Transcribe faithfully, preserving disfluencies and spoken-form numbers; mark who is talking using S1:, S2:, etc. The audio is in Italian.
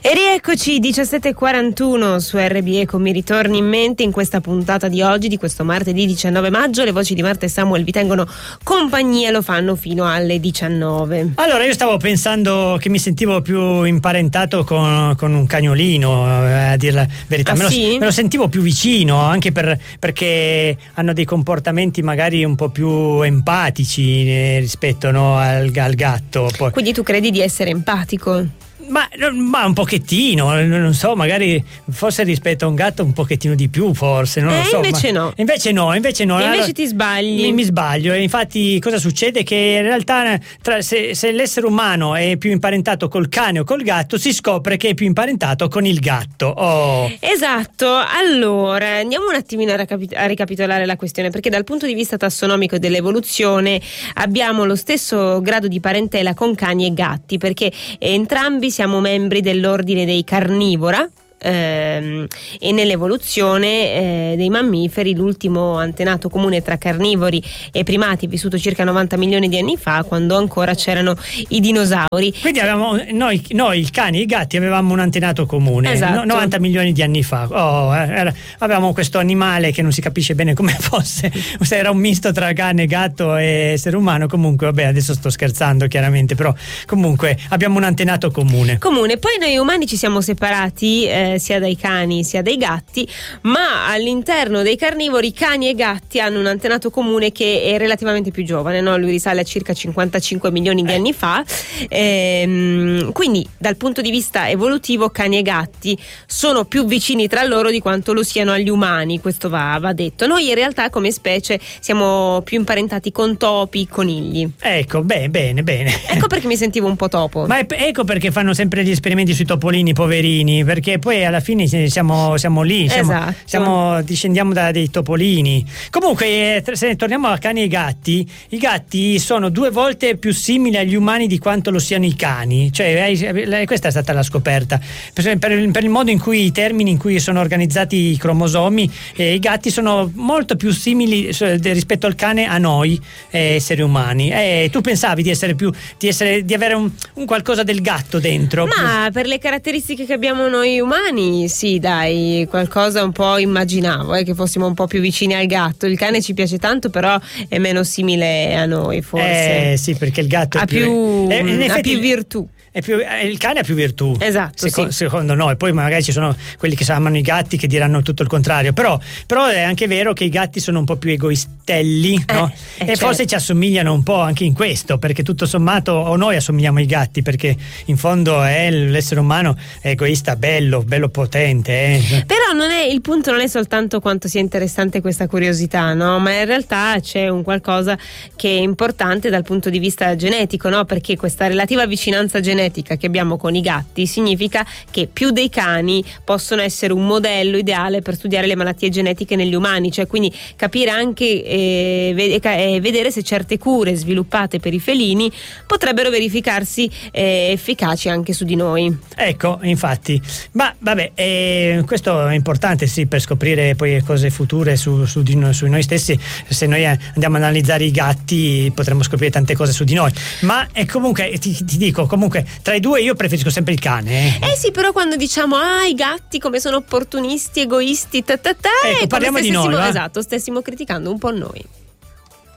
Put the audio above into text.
S1: E rieccoci diciassette e quarantuno su R B E con Mi ritorni in mente in questa puntata di oggi, di questo martedì diciannove maggio. Le voci di Marta e Samuel vi tengono compagnia, lo fanno fino alle diciannove.
S2: Allora, io stavo pensando che mi sentivo più imparentato con, con un cagnolino, a dire la verità.
S1: Ah,
S2: me, lo,
S1: sì?
S2: me lo sentivo più vicino, anche per, perché hanno dei comportamenti magari un po' più empatici eh, rispetto, no, al, al gatto. Poi.
S1: Quindi tu credi di essere empatico?
S2: Ma, ma un pochettino, non so, magari forse rispetto a un gatto un pochettino di più, forse, non
S1: eh,
S2: lo so.
S1: Invece
S2: ma,
S1: no.
S2: Invece no, invece no.
S1: E invece
S2: allora,
S1: ti sbagli.
S2: Mi, mi sbaglio. E infatti cosa succede? Che in realtà tra, se, se l'essere umano è più imparentato col cane o col gatto, si scopre che è più imparentato con il gatto. Oh.
S1: Esatto. Allora, andiamo un attimino a, recapit- a ricapitolare la questione, perché dal punto di vista tassonomico dell'evoluzione abbiamo lo stesso grado di parentela con cani e gatti, perché entrambi siamo membri dell'ordine dei carnivora. Ehm, e nell'evoluzione eh, dei mammiferi l'ultimo antenato comune tra carnivori e primati è vissuto circa novanta milioni di anni fa, quando ancora c'erano i dinosauri.
S2: Quindi avevamo, noi, noi i cani e i gatti avevamo un antenato comune.
S1: Esatto.
S2: no, novanta milioni di anni fa. Oh, era, avevamo questo animale che non si capisce bene come fosse, se era un misto tra cane, gatto e essere umano. Comunque vabbè, adesso sto scherzando chiaramente, però comunque abbiamo un antenato comune
S1: comune poi noi umani ci siamo separati eh, sia dai cani sia dai gatti, ma all'interno dei carnivori cani e gatti hanno un antenato comune che è relativamente più giovane, no? Lui risale a circa cinquantacinque milioni di anni fa, ehm, quindi dal punto di vista evolutivo cani e gatti sono più vicini tra loro di quanto lo siano agli umani, questo va, va detto. Noi in realtà come specie siamo più imparentati con topi, conigli.
S2: Ecco, beh, bene, bene.
S1: Ecco perché mi sentivo un po' topo.
S2: Ma è, ecco perché fanno sempre gli esperimenti sui topolini poverini, perché poi alla fine siamo, siamo lì, siamo,
S1: Esatto.
S2: siamo, discendiamo da dei topolini. Comunque, se torniamo a cani e gatti, i gatti sono due volte più simili agli umani di quanto lo siano i cani. Cioè, questa è stata la scoperta. Per, per, per il modo in cui i termini in cui sono organizzati i cromosomi, eh, i gatti sono molto più simili rispetto al cane a noi eh, esseri umani. Eh, tu pensavi di essere più, di, essere, di avere un, un qualcosa del gatto dentro?
S1: Ma per le caratteristiche che abbiamo noi umani, sì, dai, qualcosa un po' immaginavo, eh, che fossimo un po' più vicini al gatto. Il cane ci piace tanto, però è meno simile a noi, forse.
S2: Eh sì, perché il gatto
S1: ha
S2: è più,
S1: più,
S2: eh, in
S1: ha
S2: effetti,
S1: più virtù.
S2: È più, eh, il cane ha più virtù,
S1: esatto,
S2: seco-
S1: sì.
S2: secondo noi. Poi magari ci sono quelli che si amano i gatti che diranno tutto il contrario, però, però è anche vero che i gatti sono un po' più egoistelli,
S1: eh,
S2: no?
S1: eh,
S2: e
S1: certo.
S2: Forse ci assomigliano un po' anche in questo, perché tutto sommato o noi assomigliamo ai gatti, perché in fondo è l'essere umano è egoista, bello, bello potente, eh.
S1: Però non è, il punto non è soltanto quanto sia interessante questa curiosità, no? Ma in realtà c'è un qualcosa che è importante dal punto di vista genetico, no? Perché questa relativa vicinanza genetica che abbiamo con i gatti significa che più dei cani possono essere un modello ideale per studiare le malattie genetiche negli umani, cioè quindi capire anche eh, eh, vedere se certe cure sviluppate per i felini potrebbero verificarsi eh, efficaci anche su di noi.
S2: Ecco, infatti. Ma vabbè, eh, questo è importante, sì, per scoprire poi cose future su, su, di noi, su noi stessi. Se noi andiamo ad analizzare i gatti potremmo scoprire tante cose su di noi. Ma eh, comunque ti, ti dico, comunque tra i due io preferisco sempre il cane.
S1: Eh, eh sì, però quando diciamo ah i gatti come sono opportunisti, egoisti, ta ta ta,
S2: ecco, parliamo di noi, va?
S1: Esatto, stessimo criticando un po' noi.